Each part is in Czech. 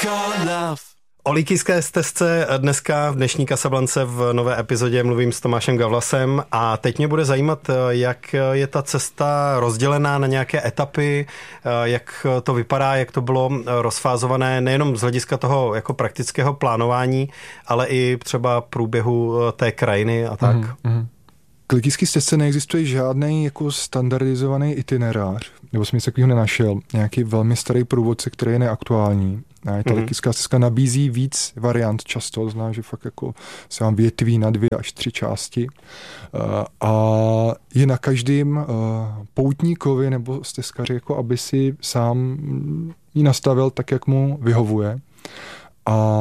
O Lykijské stezce dneska v dnešní Kasablance v nové epizodě mluvím s Tomášem Gavlasem a teď mě bude zajímat, jak je ta cesta rozdělená na nějaké etapy, jak to vypadá, jak to bylo rozfázované nejenom z hlediska toho jako praktického plánování, ale i třeba průběhu té krajiny a tak. K Lykijské stezce neexistuje žádný jako standardizovaný itinerář, nebo jsem nic takového nenašel. Nějaký velmi starý průvodce, který je neaktuální. Ta Lykijská stezka nabízí víc variant často, to znamená, že fakt jako se vám větví na 2 až 3 části. A je na každém poutníkovi nebo stezkaři, jako aby si sám ji nastavil tak, jak mu vyhovuje. A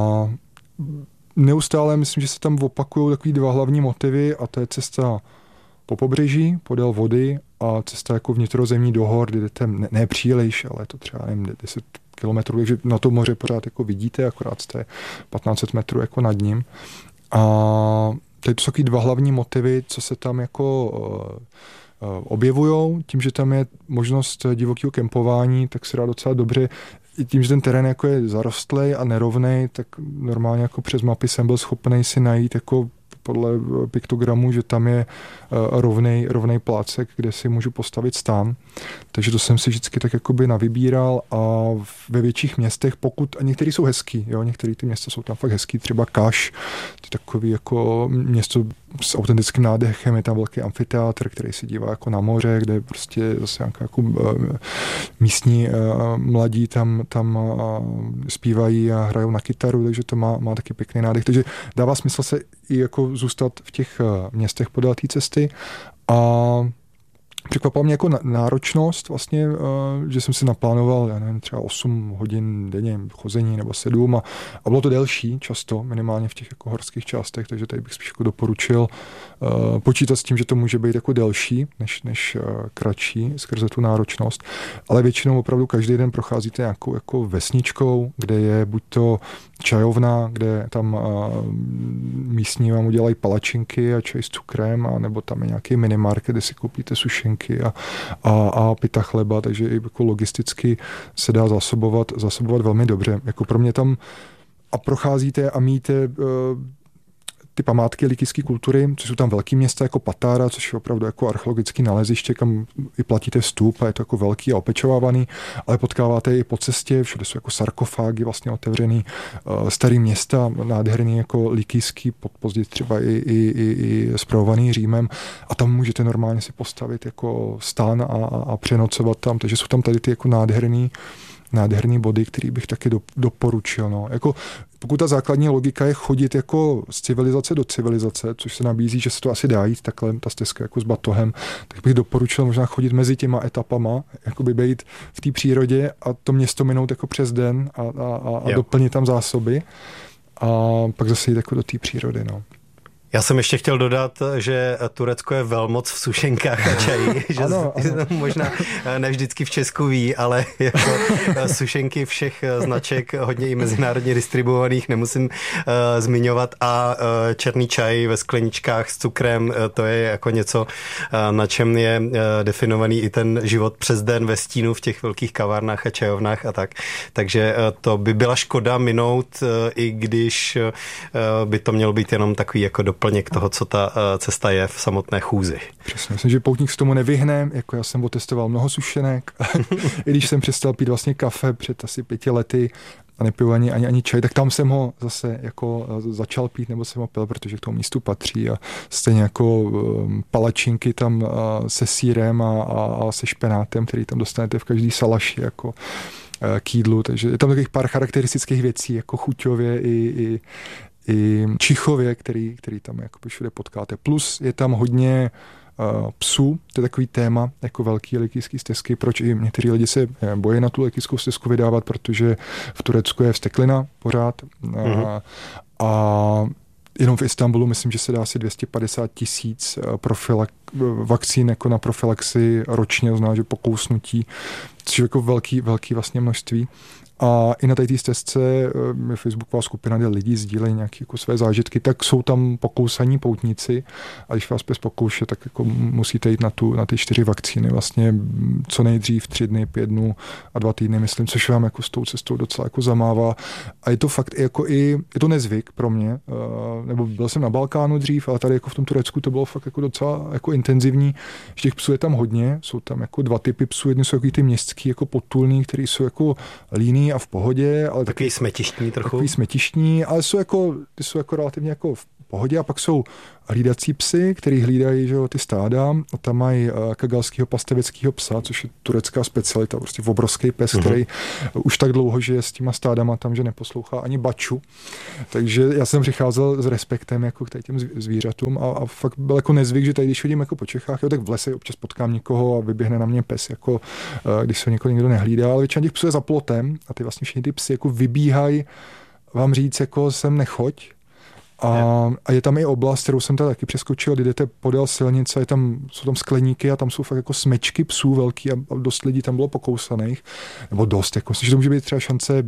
neustále myslím, že se tam opakují takový 2 hlavní motivy a to je cesta po pobřeží, podél vody a cesta jako vnitrozemní do hor, kde jdete ne příliš, ale je to třeba 10 kilometrů, takže na to moře pořád jako vidíte, akorát jste 1500 metrů jako nad ním. A tady to jsou takový 2 hlavní motivy, co se tam jako objevujou. Tím, že tam je možnost divokého kempování, tak se dá docela dobře. I tím, že ten terén jako je zarostlej a nerovnej, tak normálně jako přes mapy jsem byl schopný si najít jako podle piktogramu, že tam je rovnej plácek, kde si můžu postavit stán. Takže to jsem si vždycky tak jakoby navybíral a ve větších městech, a některý jsou hezký, jo, některý ty města jsou tam fakt hezký, třeba Kaš, to je takový jako město s autentickým nádechem, je tam velký amfiteátr, který se dívá jako na moře, kde prostě zase jako místní mladí tam zpívají a hrajou na kytaru, takže to má taky pěkný nádech. Takže dává smysl se i jako zůstat v těch městech podél té cesty a překvapila mě jako náročnost vlastně, že jsem si naplánoval, já nevím, třeba 8 hodin denně chození nebo 7 a bylo to delší často, minimálně v těch jako horských částech, takže tady bych spíš jako doporučil počítat s tím, že to může být jako delší než kratší skrze tu náročnost, ale většinou opravdu každý den procházíte nějakou jako vesničkou, kde je buď to čajovna, kde tam místní vám udělají palačinky a čaj s cukrem, a nebo tam je nějaký minimarket, kde si koupíte sušenky a pita chleba, takže i jako logisticky se dá zásobovat velmi dobře. Jako pro mě tam a procházíte a míte ty památky lykijské kultury, což jsou tam velký města jako Patára, což je opravdu jako archeologické naleziště, kam i platíte vstup a je to jako velký a opečovávaný, ale potkáváte i po cestě, všude jsou jako sarkofágy vlastně otevřený, starý města, nádherný jako lykijský, později třeba i spravovaný Římem a tam můžete normálně si postavit jako stán a přenocovat tam, takže jsou tam tady ty jako nádherný body, který bych taky doporučil. No. Jako, pokud ta základní logika je chodit jako z civilizace do civilizace, což se nabízí, že se to asi dá jít takhle, ta stezka jako s batohem, tak bych doporučil možná chodit mezi těma etapama, jakoby být v té přírodě a to město minout jako přes den a doplnit tam zásoby a pak zase jít jako do té přírody. No. Já jsem ještě chtěl dodat, že Turecko je velmoc v sušenkách a čaji, že ano. Možná ne vždycky v Česku ví, ale jako sušenky všech značek, hodně i mezinárodně distribuovaných, nemusím zmiňovat a černý čaj ve skleničkách s cukrem, to je jako něco, na čem je definovaný i ten život přes den ve stínu v těch velkých kavárnách a čajovnách a tak. Takže to by byla škoda minout, i když by to mělo být jenom takový jako doplněk toho, co ta cesta je v samotné chůzi. Přesně, myslím, že poutník se tomu nevyhne, jako já jsem otestoval mnoho sušenek, i když jsem přestal pít vlastně kafe před asi 5 lety a nepiju ani čaj, tak tam jsem ho zase jako začal pít, nebo jsem ho pil, protože k tomu místu patří a stejně jako palačinky tam se sýrem a se špenátem, který tam dostanete v každý salaši jako k jídlu, takže je tam takových pár charakteristických věcí, jako chuťově i čichově, který tam jakoby všude potkáte. Plus je tam hodně psů, to je takový téma, jako velký lykijský stezky, proč i některý lidi se bojí na tu lykijskou stezku vydávat, protože v Turecku je vzteklina pořád a jenom v Istanbulu myslím, že se dá asi 250 000 vakcín jako na profilaxi ročně, znamená, že po kousnutí, což je jako velký vlastně množství. A i na té stezce je facebooková skupina, kde lidi sdílejí nějaké jako své zážitky, tak jsou tam pokousaní poutníci a když vás pes pokouše, tak jako musíte jít na ty 4 vakcíny vlastně co nejdřív 3 dny, 5 dnů a 2 týdny, myslím, což vám jako s tou cestou docela jako zamává. A je to fakt je to nezvyk pro mě, nebo byl jsem na Balkánu dřív, ale tady jako v tom Turecku to bylo fakt jako docela jako intenzivní, že těch psů je tam hodně, jsou tam jako 2 typy psů, jedni jsou takový ty městský jako potulný, který jsou jako líný a v pohodě, ale takový smetištní trochu. Takový smetištní, ale ty jsou jako relativně jako v pohodě a pak jsou hlídací psy, který hlídají, že jo, ty stáda a tam mají kagalského pasteveckého psa, což je turecká specialita, prostě obrovský pes, který už tak dlouho žije s těma stádama tam, že neposlouchá ani baču. Takže já jsem přicházel s respektem jako k těm zvířatům a fakt byl jako nezvyk, že tady, když chodím jako po Čechách, jo, tak v lese občas potkám někoho a vyběhne na mě pes, jako když se někoho nikdo nehlídá, ale většina těch psů je za plotem a ty vlastně všichni ty psy jako vybíhají vám říct, jako sem nechoď. A je tam i oblast, kterou jsem tady taky přeskočil, kdy jdete podél silnice, jsou tam skleníky a tam jsou fakt jako smečky psů velký a dost lidí tam bylo pokousaných. Nebo dost, jako myslím, že to může být třeba šance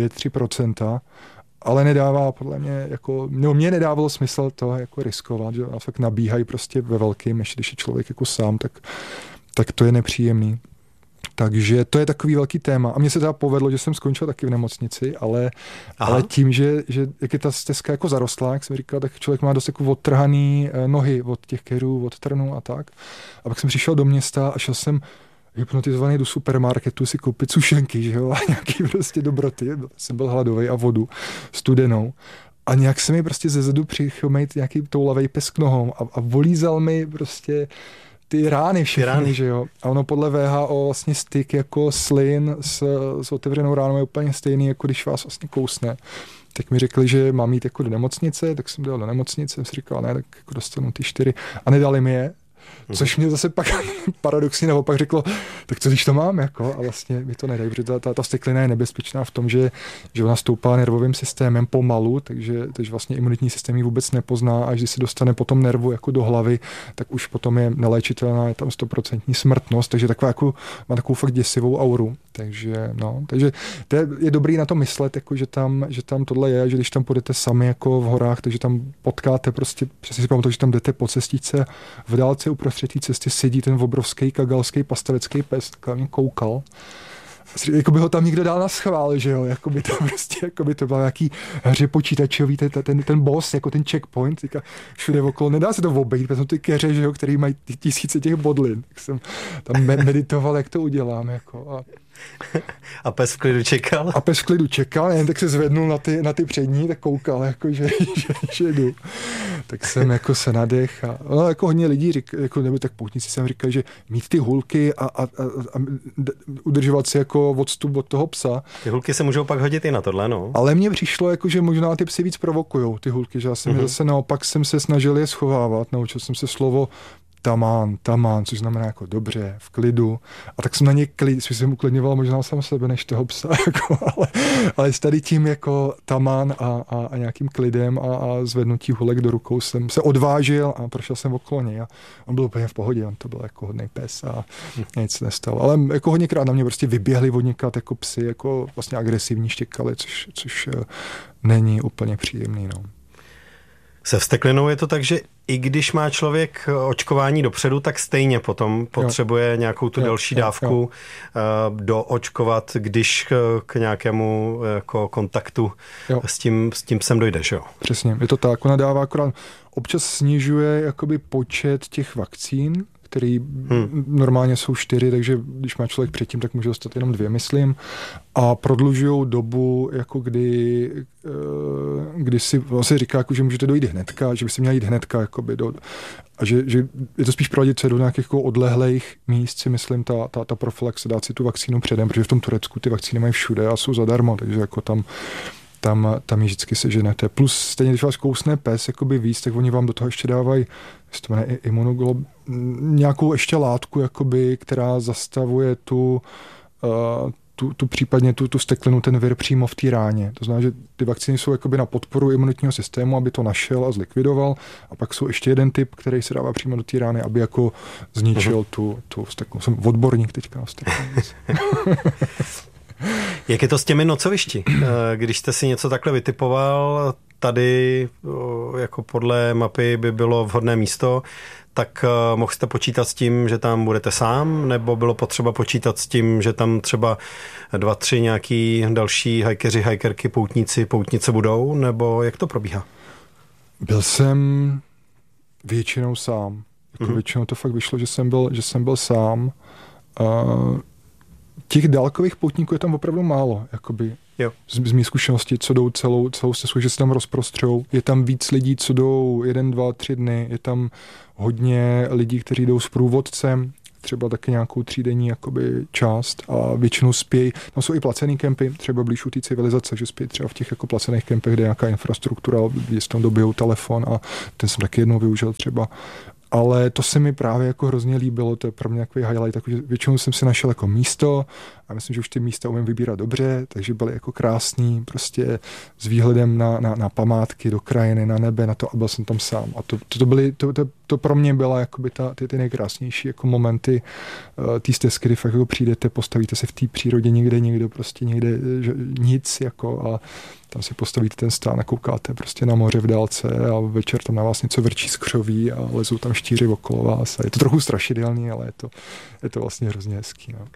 2-3%, ale nedává podle mě, jako, mě nedávalo smysl to jako riskovat, že nás fakt nabíhají prostě ve velkým, ještě když je člověk jako sám, tak to je nepříjemný. Takže to je takový velký téma. A mně se teda povedlo, že jsem skončil taky v nemocnici, ale tím, že jak je ta stezka jako zarostlá, jak jsem říkal, tak člověk má dost jako odtrhaný nohy od těch kerů, od trnů a tak. A pak jsem přišel do města a šel jsem hypnotizovaný do supermarketu si koupit sušenky, že jo, a nějaký prostě dobroty. Jsem byl hladový a vodu studenou. A nějak se mi prostě ze zadu přichomejt nějaký toulavej pes k nohou a volízal mi prostě ty rány všechny, že jo. A ono podle VHO vlastně styk jako slin s otevřenou ránou je úplně stejný, jako když vás vlastně kousne. Tak mi řekli, že mám jít jako do nemocnice, tak jsem dal do nemocnice, jsem si říkal, ne, tak jako dostanu ty 4 a nedali mi je. Což mě zase pak paradoxně naopak řeklo, tak co když to mám, jako, a vlastně mi to nedají, protože ta steklina je nebezpečná v tom, že ona stoupá nervovým systémem pomalu, takže vlastně imunitní systém ji vůbec nepozná a když se dostane po tom nervu jako do hlavy, tak už potom je neléčitelná, je tam 100% smrtnost, takže taková jako, má takovou fakt děsivou auru. Takže to je dobrý na to myslet, jako, že tam tohle je, že když tam půjdete sami jako v horách, takže tam potkáte prostě, přesně si pamatuju, že tam jdete po cestičce, v dálce uprostřed té cesty sedí ten obrovský kagalský pastavecký pes, tak mě koukal. Jako by ho tam někdo dal na schvál, že jo, jako by to prostě, jako by to byl nějaký hře počítačový, ten boss, jako ten checkpoint, teďka všude okolo, nedá se to obejít, protože jsou ty keře, že jo, který mají tisíce těch bodlin, tak jsem tam meditoval, jak to udělám, jako a pes v klidu čekal? A pes v klidu čekal, jen tak se zvednul na ty přední, tak koukal, jako, že jdu. Tak jsem jako se nadech a no, jako hodně lidí jako, nebo tak poutníci jsem říkal, že mít ty hulky a udržovat si jako odstup od toho psa. Ty hulky se můžou pak hodit i na tohle, no. Ale mně přišlo, jako, že možná ty psy víc provokujou, ty hulky, že já jsem zase naopak jsem se snažil je schovávat, naučil jsem se slovo tamán, což znamená jako dobře, v klidu. A tak jsem na ně jsem uklidňoval možná sám sebe než toho psa, jako, ale s tady tím jako tamán a nějakým klidem a zvednutí hulek do rukou jsem se odvážil a prošel jsem okolo něj. A on byl úplně v pohodě, on to byl jako hodnej pes a nic se nestalo. Ale jako hodněkrát na mě prostě vyběhli odněkat jako psy, jako vlastně agresivní štěkali, což není úplně příjemný, no. Se vzteklinou je to tak, že i když má člověk očkování dopředu, tak stejně potom potřebuje nějakou tu další dávku doočkovat, když k nějakému jako kontaktu s tím psem dojdeš. Jo? Přesně, je to tak. Ona dává akorát, občas snižuje jakoby počet těch vakcín, který normálně jsou 4, takže když má člověk předtím, tak může dostat jenom 2, myslím. A prodlužujou dobu, jako kdy si vlastně říká, jako, že můžete dojít hnedka, že by se měla jít hnedka, jakoby a že je to spíš provádět se do nějakých jako odlehlejch míst, si myslím, ta profilaxe, dát si tu vakcínu předem, protože v tom Turecku ty vakcíny mají všude a jsou zadarmo, takže jako tam ji vždycky seženete. Plus stejně, když vás kousne pes jakoby víc, tak oni vám do toho ještě dávají nějakou ještě látku, jakoby, která zastavuje tu případně tu steklinu, ten vir přímo v té ráně. To znamená, že ty vakcíny jsou jakoby na podporu imunitního systému, aby to našel a zlikvidoval. A pak jsou ještě jeden typ, který se dává přímo do té rány, aby jako zničil tu steklinu. Jsem odborník teďka na steklinu. Jak je to s těmi nocovišti? Když jste si něco takhle vytipoval, tady jako podle mapy by bylo vhodné místo, tak mohl jste počítat s tím, že tam budete sám, nebo bylo potřeba počítat s tím, že tam třeba 2-3 nějaký další hajkeři, hajkerky, poutnice budou, nebo jak to probíhá? Byl jsem většinou sám. Jako většinou to fakt vyšlo, že jsem byl sám. Těch dálkových poutníků je tam opravdu málo, jakoby. Jo. Z mých zkušeností, co jdou celou stezku, že se tam rozprostřou. Je tam víc lidí, co jdou 1, 2, 3 dny. Je tam hodně lidí, kteří jdou s průvodcem, třeba taky nějakou 3denní jakoby část a většinou spějí. Tam jsou i placený kempy, třeba blíž u té civilizace, že spějí třeba v těch jako placených kempech, kde je nějaká infrastruktura, kde se tam dobijou telefon a ten jsem taky jednou využil třeba. Ale to se mi právě jako hrozně líbilo, to je pro mě takový highlight, takže většinou jsem si našel jako místo a myslím, že už ty místa umím vybírat dobře, takže byly jako krásný, prostě s výhledem na památky, do krajiny, na nebe, na to a byl jsem tam sám. A to pro mě byla jakoby ty nejkrásnější jako momenty té stezky, kdy fakt jako přijdete, postavíte se v té přírodě někde prostě někde nic jako a tam si postavíte ten stán a koukáte prostě na moře v dálce a večer tam na vás něco vrčí z křoví a lezou tam štíři okolo vás. A je to trochu strašidelný, ale je to vlastně hrozně hezký. No.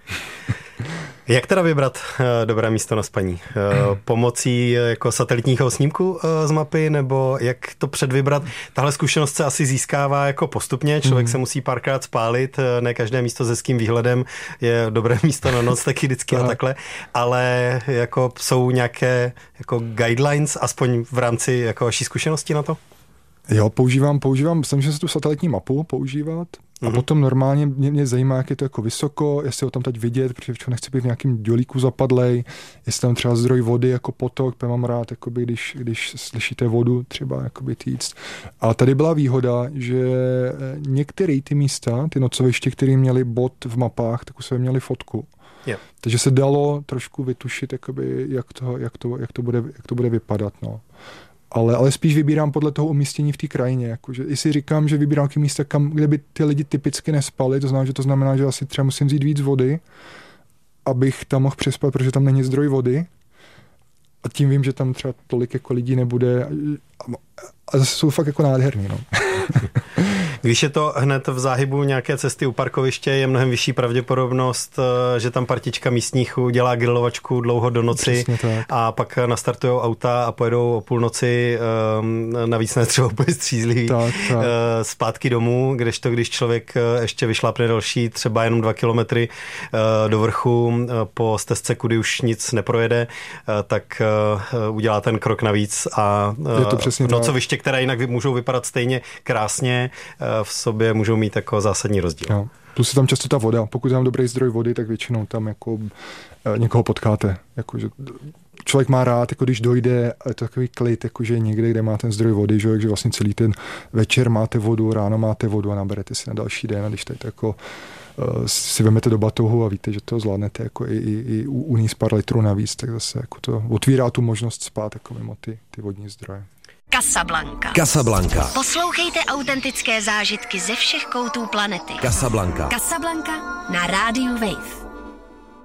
Jak teda vybrat dobré místo na spaní? Pomocí jako satelitního snímku z mapy, nebo jak to předvybrat? Tahle zkušenost se asi získává jako postupně, člověk se musí párkrát spálit, ne každé místo s hezkým výhledem je dobré místo na noc, taky vždycky a takhle, ale jako jsou nějaké jako guidelines, aspoň v rámci jako vaší zkušenosti na to? Jo, používám, snažím se tu satelitní mapu používat. A potom normálně mě zajímá, jak je to jako vysoko, jestli ho tam teď vidět, protože nechci být v nějakým dělíku zapadlej, jestli tam třeba zdroj vody jako potok, mám rád, jakoby, když slyšíte vodu třeba jakoby týct. A tady byla výhoda, že některé ty místa, ty nocoviště, které měly bod v mapách, tak už se měli fotku. Yeah. Takže se dalo trošku vytušit, jakoby, jak to bude vypadat. No. Ale spíš vybírám podle toho umístění v té krajině. Jakože, jestli říkám, že vybírám ty místa, kde by ty lidi typicky nespali, to znamená, že asi třeba musím vzít víc vody, abych tam mohl přespat, protože tam není zdroj vody. A tím vím, že tam třeba tolik jako lidí nebude. A zase jsou fakt jako nádherný. No. Když je to hned v záhybu nějaké cesty u parkoviště, je mnohem vyšší pravděpodobnost, že tam partička místních udělá grilovačku dlouho do noci a pak nastartujou auta a pojedou o půlnoci, navíc ne třeba úplně střízlivý, zpátky domů, kdežto když člověk ještě vyšlápne další třeba jenom 2 kilometry do vrchu po stezce, kudy už nic neprojede, tak udělá ten krok navíc a nocoviště, které jinak můžou vypadat stejně krásně, v sobě můžou mít jako zásadní rozdíl. Jo. Plus je tam často ta voda. Pokud je tam dobrý zdroj vody, tak většinou tam jako někoho potkáte. Jako, že člověk má rád, jako když dojde, je to takový klid, jakože někde, kde má ten zdroj vody, že vlastně celý ten večer máte vodu, ráno máte vodu a naberete si na další den. A když tady to jako si vemete do batohu a víte, že to zvládnete jako i uníst pár litrů navíc, tak zase jako to otvírá tu možnost spát jako mimo ty vodní zdroje. Casablanca. Poslouchejte autentické zážitky ze všech koutů planety. Casablanca na rádiu Wave.